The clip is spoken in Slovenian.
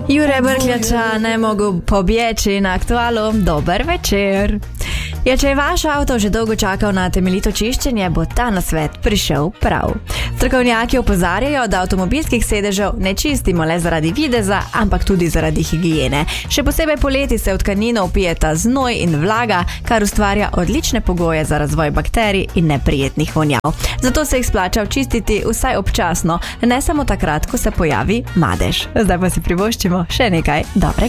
Jure Brkljača ne mogu pobjeći na aktualu. Dobar večer. Ja, če je vaš avto že dolgo čakal na temeljito čiščenje, bo ta nasvet prišel prav. Strokovnjaki opozarjajo, da avtomobilskih sedežev ne čistimo le zaradi videza, ampak tudi zaradi higiene. Še posebej poleti se v tkanino vpijeta znoj in vlaga, kar ustvarja odlične pogoje za razvoj bakterij in neprijetnih vonjav. Zato se jih splača očistiti vsaj občasno, ne samo takrat, ko se pojavi madež. Zdaj pa si privoščimo še nekaj dobrega.